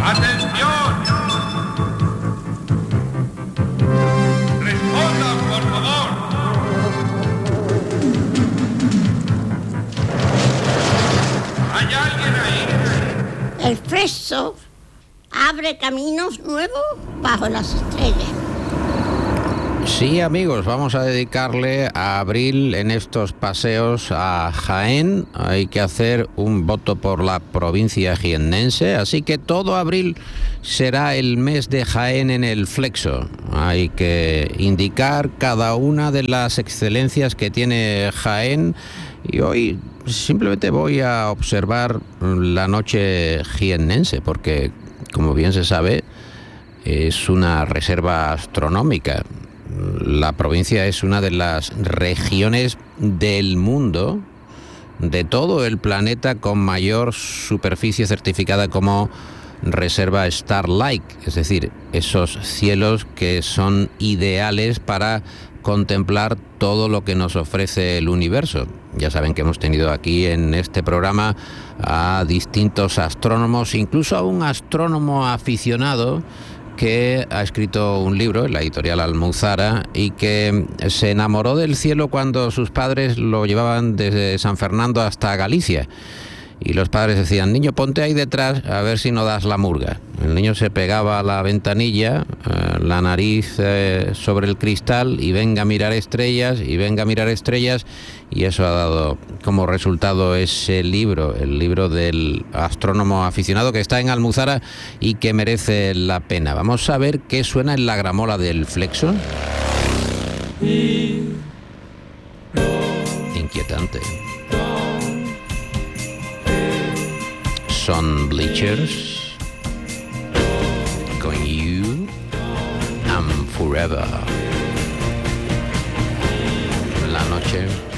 ¡Atención! ¡Respondan, por favor! ¿Hay alguien ahí? El Flesso abre caminos nuevos bajo las estrellas. Sí, amigos, vamos a dedicarle a abril en estos paseos a Jaén. Hay que hacer un voto por la provincia jiennense, así que todo abril será el mes de Jaén en el Flexo. Hay que indicar cada una de las excelencias que tiene Jaén y hoy simplemente voy a observar la noche jiennense porque, como bien se sabe, es una reserva astronómica. La provincia es una de las regiones del mundo, de todo el planeta, con mayor superficie certificada como reserva Starlight, es decir, esos cielos que son ideales para contemplar todo lo que nos ofrece el universo. Ya saben que hemos tenido aquí en este programa a distintos astrónomos, incluso a un astrónomo aficionado que ha escrito un libro en la editorial Almuzara y que se enamoró del cielo cuando sus padres lo llevaban desde San Fernando hasta Galicia. Y los padres decían: niño, ponte ahí detrás a ver si no das la murga. El niño se pegaba a la ventanilla, la nariz sobre el cristal, y venga a mirar estrellas, y venga a mirar estrellas, y eso ha dado como resultado ese libro, el libro del astrónomo aficionado, que está en Almuzara y que merece la pena. Vamos a ver qué suena en la gramola del Flexo. Inquietante. Son Bleachers con You and Forever. La noche